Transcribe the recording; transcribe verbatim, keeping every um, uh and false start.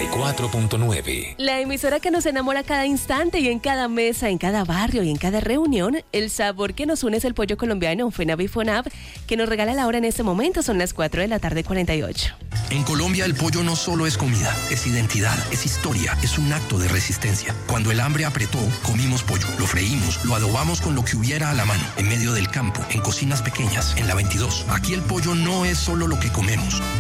y cuatro punto nueve. La emisora que nos enamora cada instante y en cada mesa, en cada barrio y en cada reunión. El sabor que nos une es el pollo colombiano FENAV y FONAV, que nos regala la hora en este momento. Son las cuatro de la tarde, cuarenta y ocho. En Colombia el pollo no solo es comida, es identidad, es historia, es un acto de resistencia. Cuando el hambre apretó, comimos pollo, lo freímos, lo adobamos con lo que hubiera a la mano, en medio del campo, en cocinas pequeñas, en la veintidós. Aquí el pollo no es solo lo que comemos,